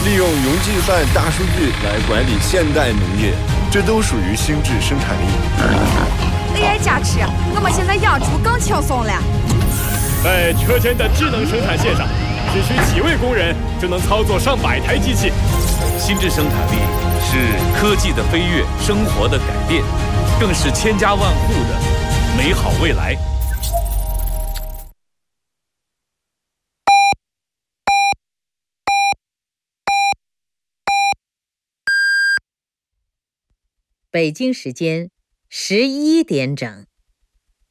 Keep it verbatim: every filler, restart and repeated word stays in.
利用云计算、大数据来管理现代农业，这都属于心智生产力。 A I 加持，我们现在养猪更轻松了。 在车间的智能生产线上，只需几位工人就能操作上百台机器。 心智生产力是科技的飞跃，生活的改变，更是千家万户的美好未来。 北京时间十一点整。